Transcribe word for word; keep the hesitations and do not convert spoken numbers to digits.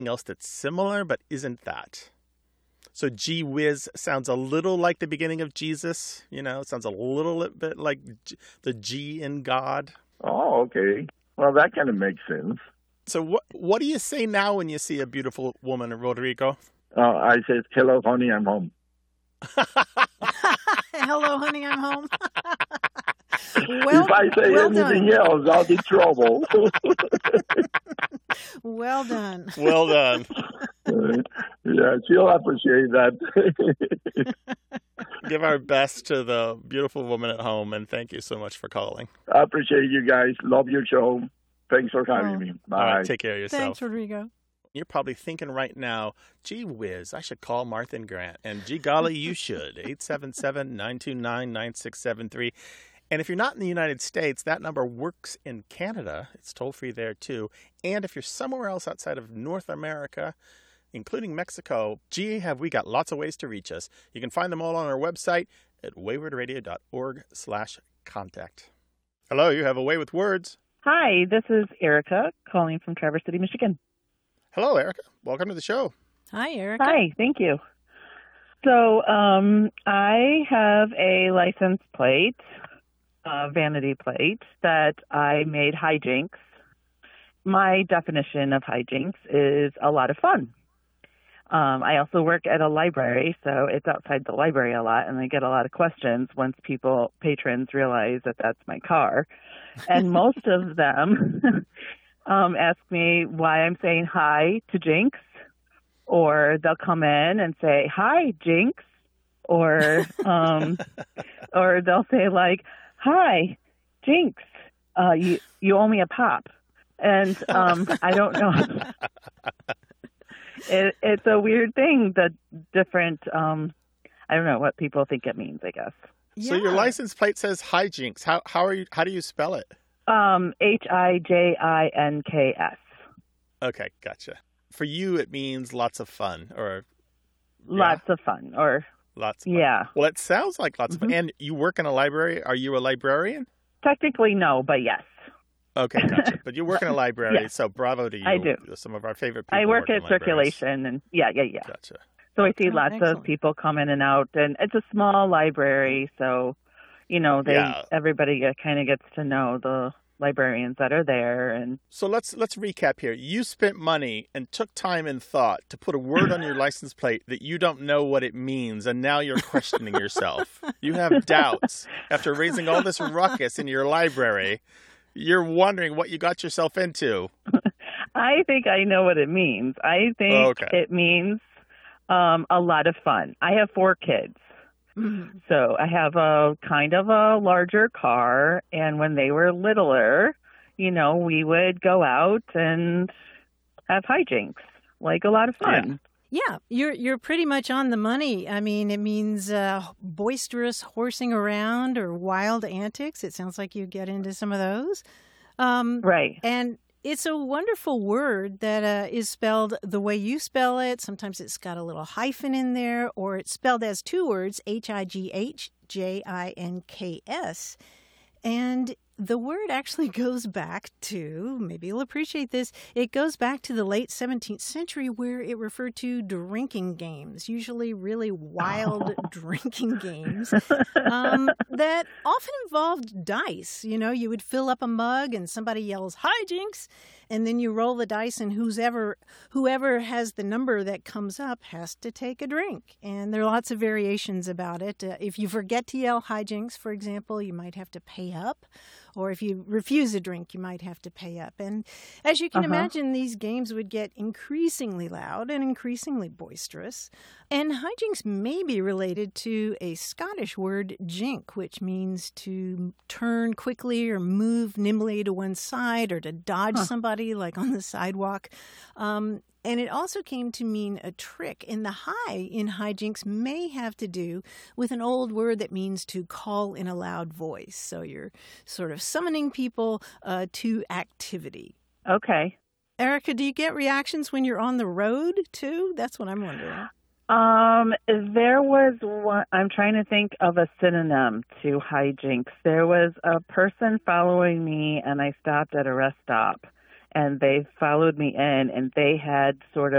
else that's similar but isn't that. So gee whiz sounds a little like the beginning of Jesus. You know, it sounds a little bit like G- the G in God. Oh, okay. Well, that kind of makes sense. So what what do you say now when you see a beautiful woman, Rodrigo? Uh, I said, hello, honey, I'm home. Hello, honey, I'm home. well, if I say well anything done. else, I'll be trouble. Well done. Well done. Yeah, she'll appreciate that. Give our best to the beautiful woman at home, and thank you so much for calling. I appreciate you guys. Love your show. Thanks for having Oh. me. All Bye. right, take care of yourself. Thanks, Rodrigo. You're probably thinking right now, gee whiz, I should call Martha and Grant. And gee golly, you should. eight seven seven, nine two nine, nine six seven three. And if you're not in the United States, that number works in Canada. It's toll-free there, too. And if you're somewhere else outside of North America, including Mexico, gee, have we got lots of ways to reach us. You can find them all on our website at waywardradio.org slash contact. Hello, you have a way with words. Hi, this is Erica calling from Traverse City, Michigan. Hello, Erica. Welcome to the show. Hi, Erica. Hi, thank you. So um, I have a license plate, a vanity plate, that I made hijinks. My definition of hijinks is a lot of fun. Um, I also work at a library, so it's outside the library a lot, and I get a lot of questions once people, patrons, realize that that's my car. And most of them um, ask me why I'm saying hi to Jinx, or they'll come in and say, hi, Jinx, or um, or they'll say, like, hi, Jinx, uh, you, you owe me a pop. And um, I don't know. It, it's a weird thing, the different, um, I don't know what people think it means, I guess. So your license plate says hijinks. How how are you? How do you spell it? Um, H I J I N K S. Okay, gotcha. For you, it means lots of fun, or Lots of fun, or lots of fun. yeah. Well, it sounds like lots Mhm. of fun. And you work in a library. Are you a librarian? Technically, no, but yes. Okay, gotcha. But you work in a library, Yeah. so bravo to you. I do. Some of our favorite people I work in at libraries. circulation, and yeah, yeah, yeah. Gotcha. So I see Oh, lots excellent. of people come in and out, and it's a small library, so you know, they Yeah. everybody kind of gets to know the librarians that are there, and So let's let's recap here. You spent money and took time and thought to put a word on your license plate that you don't know what it means, and now you're questioning yourself. You have doubts after raising all this ruckus in your library. You're wondering what you got yourself into. I think I know what it means. I think Okay. it means um, a lot of fun. I have four kids. Mhm. So I have a kind of a larger car, and when they were littler, you know, we would go out and have hijinks, like a lot of fun. Yeah, you're you're pretty much on the money. I mean, it means uh, boisterous horsing around or wild antics. It sounds like you get into some of those. Um, Right. And it's a wonderful word that uh, is spelled the way you spell it. Sometimes it's got a little hyphen in there, or it's spelled as two words, H I G H J I N K S. And the word actually goes back to, maybe you'll appreciate this, it goes back to the late seventeenth century where it referred to drinking games, usually really wild drinking games um, that often involved dice. You know, you would fill up a mug and somebody yells, "Hi, Jinx!" And then you roll the dice, and whoever, whoever has the number that comes up has to take a drink. And there are lots of variations about it. Uh, if you forget to yell hijinks, for example, you might have to pay up. Or if you refuse a drink, you might have to pay up. And as you can Uh-huh. imagine, these games would get increasingly loud and increasingly boisterous. And hijinks may be related to a Scottish word, jink, which means to turn quickly or move nimbly to one side or to dodge Huh. somebody, like on the sidewalk. Um, and it also came to mean a trick. And the hi in hijinks may have to do with an old word that means to call in a loud voice. So you're sort of summoning people uh, to activity. Okay. Erica, do you get reactions when you're on the road, too? That's what I'm wondering. Um, there was one, I'm trying to think of a synonym to hijinks. There was a person following me, and I stopped at a rest stop, and they followed me in, and they had sort of